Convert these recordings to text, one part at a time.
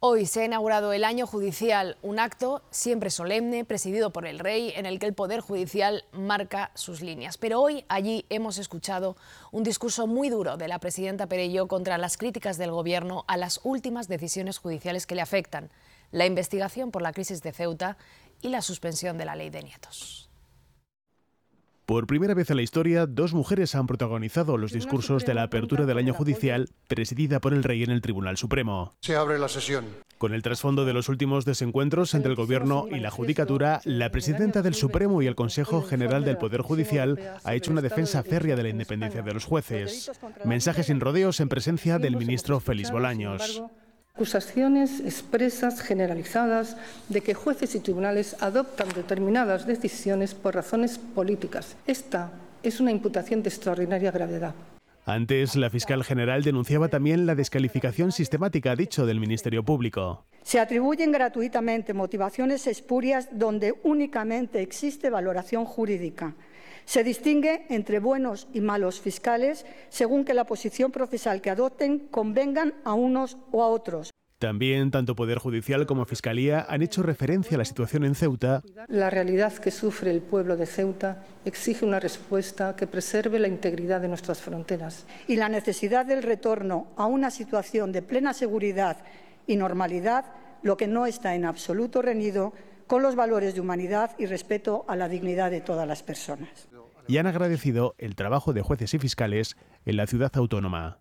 Hoy se ha inaugurado el año judicial, un acto siempre solemne, presidido por el rey, en el que el Poder Judicial marca sus líneas. Pero hoy allí hemos escuchado un discurso muy duro de la presidenta Perelló contra las críticas del Gobierno a las últimas decisiones judiciales que le afectan, la investigación por la crisis de Ceuta y la suspensión de la ley de nietos. Por primera vez en la historia, dos mujeres han protagonizado los discursos de la apertura del año judicial, presidida por el rey en el Tribunal Supremo. Se abre la sesión. Con el trasfondo de los últimos desencuentros entre el Gobierno y la Judicatura, la presidenta del Supremo y el Consejo General del Poder Judicial ha hecho una defensa férrea de la independencia de los jueces. Mensajes sin rodeos en presencia del ministro Félix Bolaños. Acusaciones expresas, generalizadas, de que jueces y tribunales adoptan determinadas decisiones por razones políticas. Esta es una imputación de extraordinaria gravedad. Antes, la fiscal general denunciaba también la descalificación sistemática, ha dicho, del Ministerio Público. Se atribuyen gratuitamente motivaciones espurias donde únicamente existe valoración jurídica. Se distingue entre buenos y malos fiscales según que la posición procesal que adopten convengan a unos o a otros. También, tanto Poder Judicial como Fiscalía han hecho referencia a la situación en Ceuta. La realidad que sufre el pueblo de Ceuta exige una respuesta que preserve la integridad de nuestras fronteras. Y la necesidad del retorno a una situación de plena seguridad y normalidad, lo que no está en absoluto reñido con los valores de humanidad y respeto a la dignidad de todas las personas. Y han agradecido el trabajo de jueces y fiscales en la ciudad autónoma.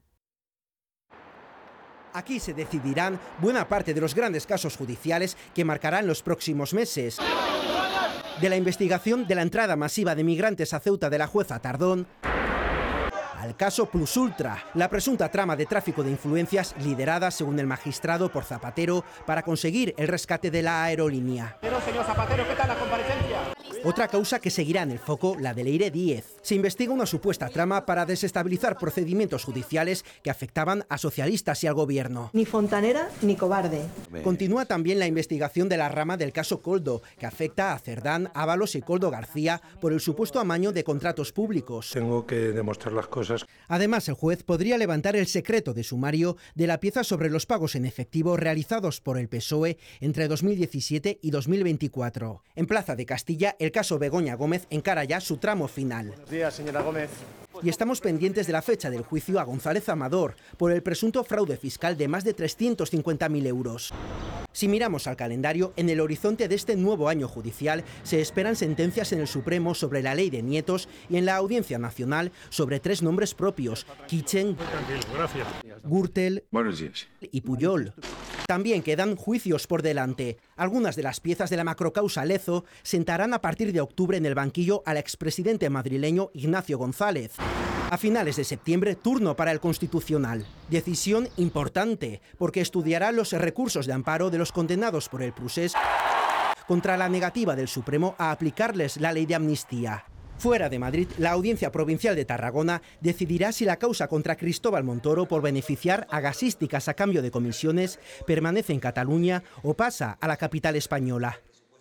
Aquí se decidirán buena parte de los grandes casos judiciales que marcarán los próximos meses. De la investigación de la entrada masiva de migrantes a Ceuta de la jueza Tardón, al caso Plus Ultra, la presunta trama de tráfico de influencias liderada, según el magistrado, por Zapatero para conseguir el rescate de la aerolínea. Pero, señor Zapatero, ¿qué tal la comparecencia? Otra causa que seguirá en el foco, la de Leire Díez. Se investiga una supuesta trama para desestabilizar procedimientos judiciales que afectaban a socialistas y al gobierno. Ni fontanera ni cobarde. Continúa también la investigación de la rama del caso Koldo, que afecta a Cerdán, Ábalos y Koldo García por el supuesto amaño de contratos públicos. Tengo que demostrar las cosas. Además, el juez podría levantar el secreto de sumario de la pieza sobre los pagos en efectivo realizados por el PSOE entre 2017 y 2024. En Plaza de Castilla, el caso Begoña Gómez encara ya su tramo final. Buenos días, señora Gómez. Y estamos pendientes de la fecha del juicio a González Amador por el presunto fraude fiscal de más de 350.000 euros. Si miramos al calendario, en el horizonte de este nuevo año judicial se esperan sentencias en el Supremo sobre la ley de nietos y en la Audiencia Nacional sobre 3 nombres propios, Kitchen, Gürtel y Pujol. También quedan juicios por delante. Algunas de las piezas de la macrocausa Lezo sentarán a partir de octubre en el banquillo al expresidente madrileño Ignacio González. A finales de septiembre, turno para el Constitucional. Decisión importante, porque estudiará los recursos de amparo de los condenados por el Procés contra la negativa del Supremo a aplicarles la ley de amnistía. Fuera de Madrid, la Audiencia Provincial de Tarragona decidirá si la causa contra Cristóbal Montoro por beneficiar a gasísticas a cambio de comisiones permanece en Cataluña o pasa a la capital española.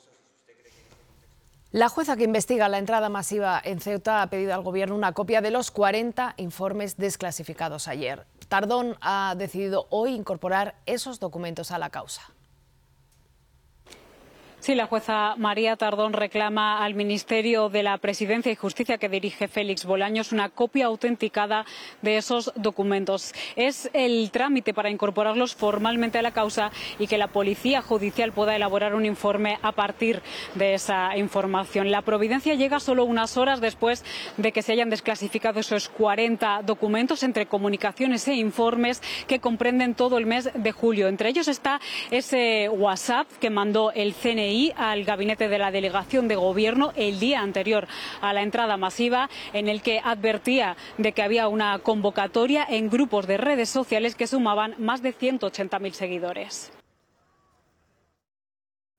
La jueza que investiga la entrada masiva en Ceuta ha pedido al Gobierno una copia de los 40 informes desclasificados ayer. Tardón ha decidido hoy incorporar esos documentos a la causa. Sí, la jueza María Tardón reclama al Ministerio de la Presidencia y Justicia que dirige Félix Bolaños una copia autenticada de esos documentos. Es el trámite para incorporarlos formalmente a la causa y que la Policía Judicial pueda elaborar un informe a partir de esa información. La providencia llega solo unas horas después de que se hayan desclasificado esos 40 documentos entre comunicaciones e informes que comprenden todo el mes de julio. Entre ellos está ese WhatsApp que mandó el CNI al gabinete de la delegación de gobierno el día anterior a la entrada masiva, en el que advertía de que había una convocatoria en grupos de redes sociales que sumaban más de 180.000 seguidores.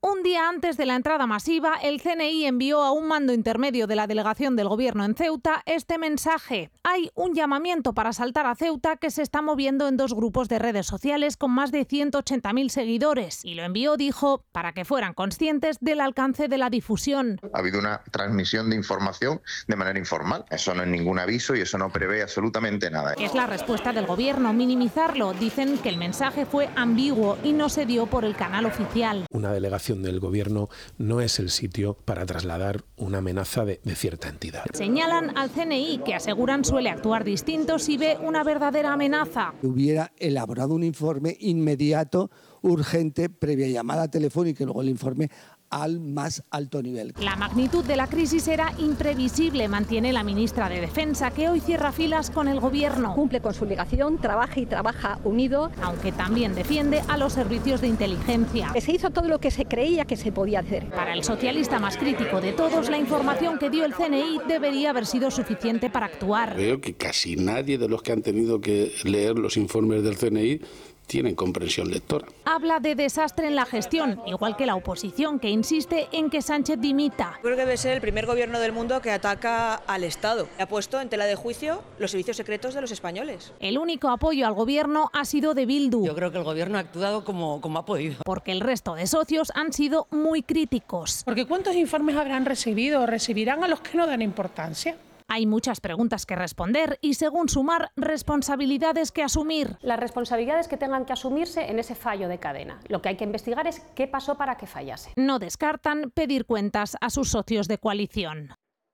Un día antes de la entrada masiva, el CNI envió a un mando intermedio de la delegación del Gobierno en Ceuta este mensaje. Hay un llamamiento para asaltar a Ceuta que se está moviendo en 2 grupos de redes sociales con más de 180.000 seguidores. Y lo envió, dijo, para que fueran conscientes del alcance de la difusión. Ha habido una transmisión de información de manera informal. Eso no es ningún aviso y eso no prevé absolutamente nada. Es la respuesta del Gobierno, minimizarlo. Dicen que el mensaje fue ambiguo y no se dio por el canal oficial. Una delegación del Gobierno no es el sitio para trasladar una amenaza de cierta entidad. Señalan al CNI, que aseguran suele actuar distinto si ve una verdadera amenaza. Hubiera elaborado un informe inmediato, urgente, previa llamada telefónica y luego el informe al más alto nivel. La magnitud de la crisis era imprevisible, mantiene la ministra de Defensa, que hoy cierra filas con el Gobierno. Cumple con su obligación, trabaja y trabaja unido. Aunque también defiende a los servicios de inteligencia. Se hizo todo lo que se creía que se podía hacer. Para el socialista más crítico de todos, la información que dio el CNI debería haber sido suficiente para actuar. Veo que casi nadie de los que han tenido que leer los informes del CNI tienen comprensión lectora. Habla de desastre en la gestión, igual que la oposición, que insiste en que Sánchez dimita. Creo que debe ser el primer gobierno del mundo que ataca al Estado. Ha puesto en tela de juicio los servicios secretos de los españoles. El único apoyo al gobierno ha sido de Bildu. Yo creo que el gobierno ha actuado como ha podido. Porque el resto de socios han sido muy críticos. Porque ¿cuántos informes habrán recibido o recibirán a los que no dan importancia? Hay muchas preguntas que responder y, según Sumar, responsabilidades que asumir. Las responsabilidades que tengan que asumirse en ese fallo de cadena. Lo que hay que investigar es qué pasó para que fallase. No descartan pedir cuentas a sus socios de coalición.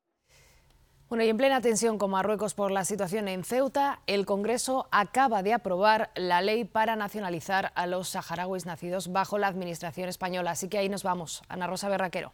Bueno, y en plena tensión con Marruecos por la situación en Ceuta, el Congreso acaba de aprobar la ley para nacionalizar a los saharauis nacidos bajo la administración española. Así que ahí nos vamos. Ana Rosa Berraquero.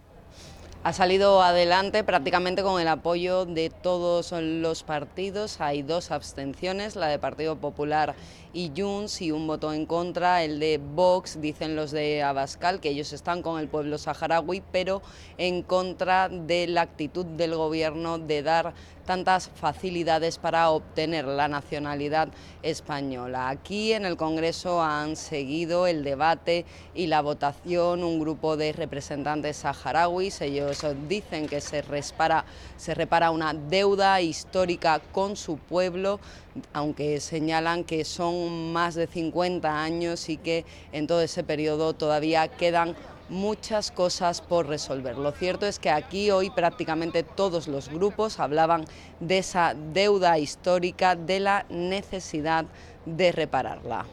Ha salido adelante prácticamente con el apoyo de todos los partidos. Hay 2 abstenciones, la de Partido Popular y Junts, y un voto en contra, el de Vox, dicen los de Abascal, que ellos están con el pueblo saharaui, pero en contra de la actitud del gobierno de dar tantas facilidades para obtener la nacionalidad española. Aquí en el Congreso han seguido el debate y la votación un grupo de representantes saharauis. Ellos dicen que se repara una deuda histórica con su pueblo, aunque señalan que son más de 50 años y que en todo ese periodo todavía quedan muchas cosas por resolver. Lo cierto es que aquí hoy prácticamente todos los grupos hablaban de esa deuda histórica, de la necesidad de repararla.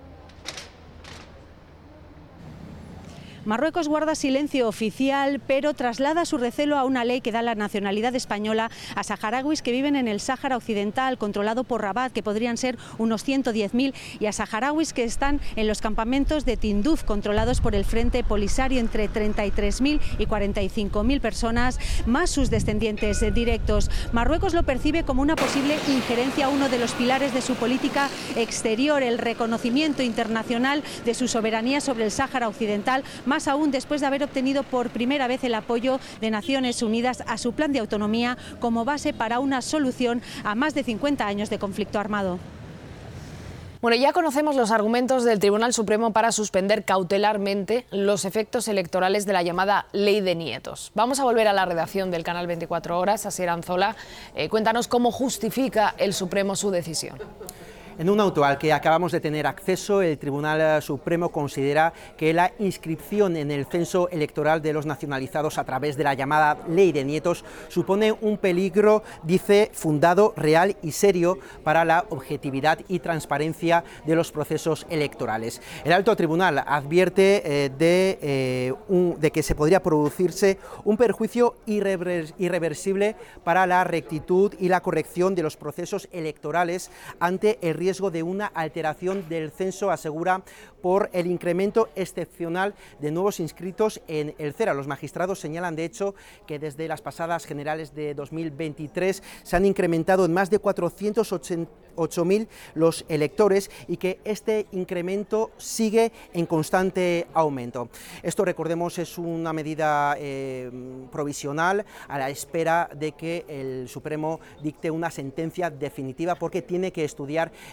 Marruecos guarda silencio oficial, pero traslada su recelo a una ley que da la nacionalidad española a saharauis que viven en el Sáhara Occidental, controlado por Rabat, que podrían ser unos 110.000, y a saharauis que están en los campamentos de Tinduf, controlados por el Frente Polisario, entre 33.000 y 45.000 personas, más sus descendientes directos. Marruecos lo percibe como una posible injerencia a uno de los pilares de su política exterior, el reconocimiento internacional de su soberanía sobre el Sáhara Occidental, más aún después de haber obtenido por primera vez el apoyo de Naciones Unidas a su plan de autonomía como base para una solución a más de 50 años de conflicto armado. Bueno, ya conocemos los argumentos del Tribunal Supremo para suspender cautelarmente los efectos electorales de la llamada Ley de Nietos. Vamos a volver a la redacción del canal 24 Horas. Asier Anzola, cuéntanos cómo justifica el Supremo su decisión. En un auto al que acabamos de tener acceso, el Tribunal Supremo considera que la inscripción en el censo electoral de los nacionalizados a través de la llamada Ley de Nietos supone un peligro, dice, fundado, real y serio para la objetividad y transparencia de los procesos electorales. El alto tribunal advierte de que se podría producirse un perjuicio irreversible para la rectitud y la corrección de los procesos electorales ante el riesgo de una alteración del censo, asegura, por el incremento excepcional de nuevos inscritos en el CERA. Los magistrados señalan, de hecho, que desde las pasadas generales de 2023 se han incrementado en más de 408.000 los electores y que este incremento sigue en constante aumento. Esto, recordemos, es una medida provisional a la espera de que el Supremo dicte una sentencia definitiva, porque tiene que estudiar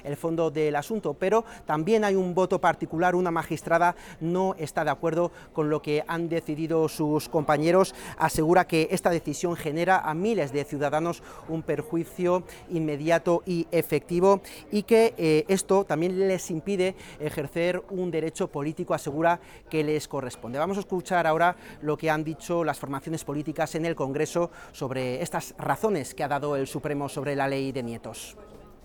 el fondo del asunto, pero también hay un voto particular. Una magistrada no está de acuerdo con lo que han decidido sus compañeros, asegura que esta decisión genera a miles de ciudadanos un perjuicio inmediato y efectivo y que esto también les impide ejercer un derecho político, asegura, que les corresponde. Vamos a escuchar ahora lo que han dicho las formaciones políticas en el Congreso sobre estas razones que ha dado el Supremo sobre la ley de nietos.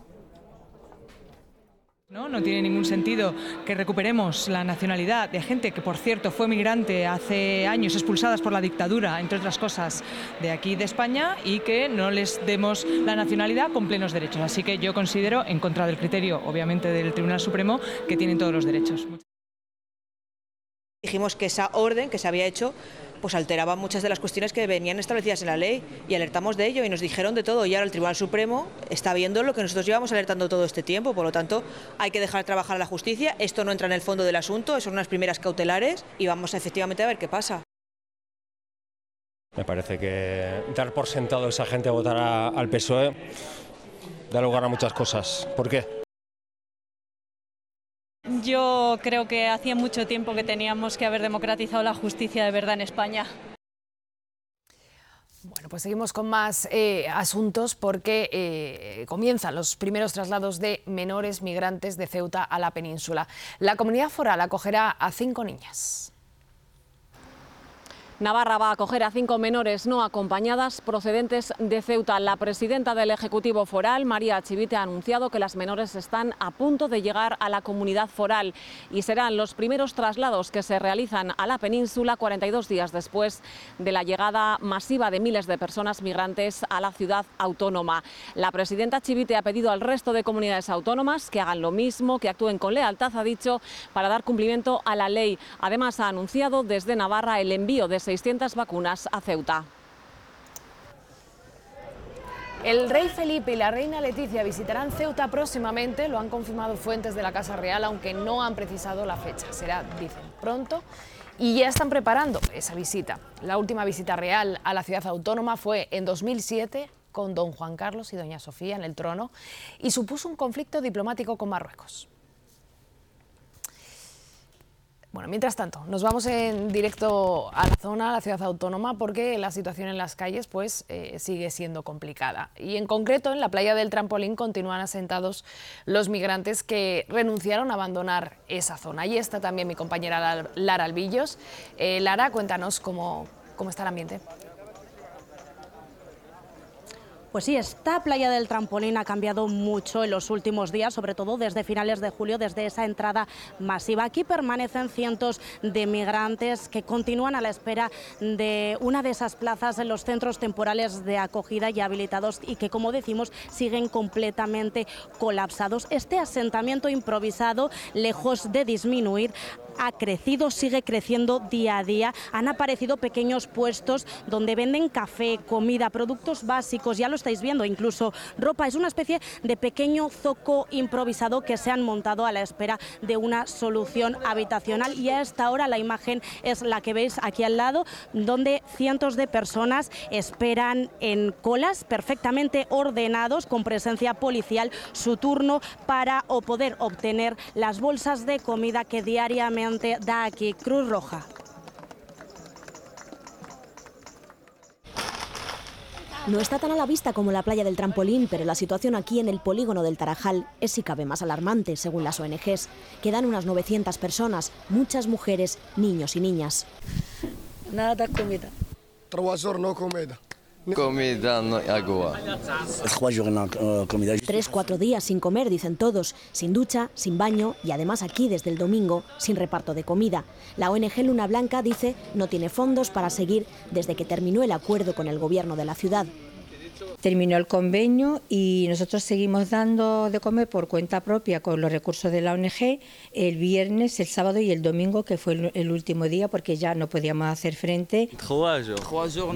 No tiene ningún sentido que recuperemos la nacionalidad de gente que, por cierto, fue migrante hace años, expulsadas por la dictadura, entre otras cosas, de aquí de España, y que no les demos la nacionalidad con plenos derechos. Así que yo considero, en contra del criterio, obviamente, del Tribunal Supremo, que tienen todos los derechos. Dijimos que esa orden que se había hecho pues alteraba muchas de las cuestiones que venían establecidas en la ley y alertamos de ello y nos dijeron de todo, y ahora el Tribunal Supremo está viendo lo que nosotros llevamos alertando todo este tiempo. Por lo tanto, hay que dejar trabajar a la justicia. Esto no entra en el fondo del asunto, son unas primeras cautelares y vamos efectivamente a ver qué pasa. Me parece que dar por sentado a esa gente a votar al PSOE da lugar a muchas cosas. ¿Por qué? Yo creo que hacía mucho tiempo que teníamos que haber democratizado la justicia de verdad en España. Bueno, pues seguimos con más asuntos porque comienzan los primeros traslados de menores migrantes de Ceuta a la península. La comunidad foral acogerá a 5 niñas. Navarra va a acoger a 5 menores no acompañadas procedentes de Ceuta. La presidenta del Ejecutivo Foral, María Chivite, ha anunciado que las menores están a punto de llegar a la comunidad foral y serán los primeros traslados que se realizan a la península 42 días después de la llegada masiva de miles de personas migrantes a la ciudad autónoma. La presidenta Chivite ha pedido al resto de comunidades autónomas que hagan lo mismo, que actúen con lealtad, ha dicho, para dar cumplimiento a la ley. Además, ha anunciado desde Navarra el envío de 600 vacunas a Ceuta. El rey Felipe y la reina Leticia visitarán Ceuta próximamente, lo han confirmado fuentes de la Casa Real, aunque no han precisado la fecha. Será, dicen, pronto, y ya están preparando esa visita. La última visita real a la ciudad autónoma fue en 2007, con don Juan Carlos y doña Sofía en el trono, y supuso un conflicto diplomático con Marruecos. Bueno, mientras tanto, nos vamos en directo a la zona, a la ciudad autónoma, porque la situación en las calles pues, sigue siendo complicada. Y en concreto, en la playa del Trampolín continúan asentados los migrantes que renunciaron a abandonar esa zona. Ahí está también mi compañera Lara Albillos. Lara, cuéntanos cómo está el ambiente. Pues sí, esta playa del Trampolín ha cambiado mucho en los últimos días, sobre todo desde finales de julio, desde esa entrada masiva. Aquí permanecen cientos de migrantes que continúan a la espera de una de esas plazas en los centros temporales de acogida ya habilitados y que, como decimos, siguen completamente colapsados. Este asentamiento improvisado, lejos de disminuir, ha crecido, sigue creciendo día a día. Han aparecido pequeños puestos donde venden café, comida, productos básicos, ya lo estáis viendo, incluso ropa. Es una especie de pequeño zoco improvisado que se han montado a la espera de una solución habitacional, y a esta hora la imagen es la que veis aquí al lado, donde cientos de personas esperan en colas perfectamente ordenados, con presencia policial, su turno para poder obtener las bolsas de comida que diariamente da aquí Cruz Roja. No está tan a la vista como la playa del Trampolín, pero la situación aquí en el polígono del Tarajal es si cabe más alarmante, según las ONGs. Quedan unas 900 personas, muchas mujeres, niños y niñas. Nada comida. 3 jours no comida. Comida, no agua. 3-4 días sin comer, dicen todos, sin ducha, sin baño y además aquí desde el domingo sin reparto de comida. La ONG Luna Blanca dice no tiene fondos para seguir desde que terminó el acuerdo con el gobierno de la ciudad. Terminó el convenio y nosotros seguimos dando de comer por cuenta propia con los recursos de la ONG el viernes, el sábado y el domingo, que fue el último día porque ya no podíamos hacer frente. 3 jours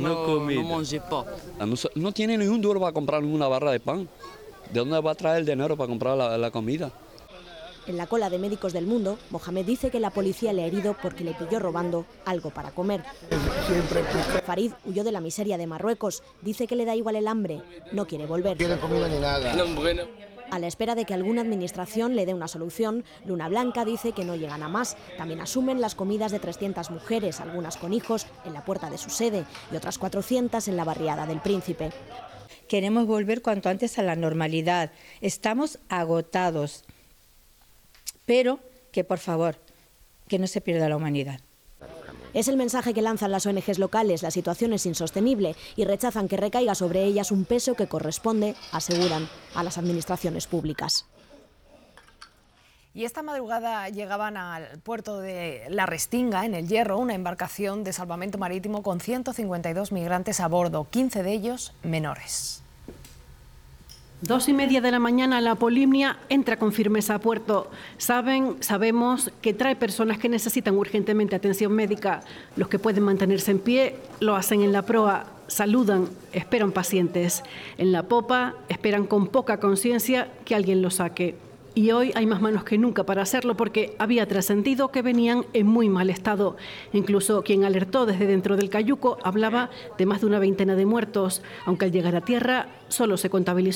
no tiene ni un duro para comprar una barra de pan. ¿De dónde va a traer el dinero para comprar la comida? En la cola de Médicos del Mundo, Mohamed dice que la policía le ha herido porque le pilló robando algo para comer. Farid huyó de la miseria de Marruecos, dice que le da igual el hambre, no quiere volver. No quiere comida ni nada. A la espera de que alguna administración le dé una solución, Luna Blanca dice que no llegan a más. También asumen las comidas de 300 mujeres, algunas con hijos, en la puerta de su sede y otras 400 en la barriada del Príncipe. Queremos volver cuanto antes a la normalidad. Estamos agotados. Pero que, por favor, que no se pierda la humanidad. Es el mensaje que lanzan las ONGs locales. La situación es insostenible y rechazan que recaiga sobre ellas un peso que corresponde, aseguran, a las administraciones públicas. Y esta madrugada llegaban al puerto de La Restinga, en el Hierro, una embarcación de salvamento marítimo con 152 migrantes a bordo, 15 de ellos menores. 2:30 de la mañana la Polimnia entra con firmeza a puerto. Sabemos que trae personas que necesitan urgentemente atención médica. Los que pueden mantenerse en pie lo hacen en la proa, saludan, esperan pacientes. En la popa esperan con poca conciencia que alguien los saque. Y hoy hay más manos que nunca para hacerlo porque había trascendido que venían en muy mal estado. Incluso quien alertó desde dentro del cayuco hablaba de más de una veintena de muertos, aunque al llegar a tierra solo se contabilizó